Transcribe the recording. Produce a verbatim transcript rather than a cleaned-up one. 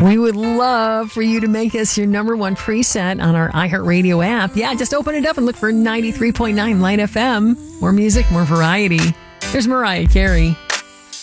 We would love for you to make this your number one preset on our iHeartRadio app. Yeah, just open it up and look for ninety-three point nine Light F M. More music, more variety. There's Mariah Carey.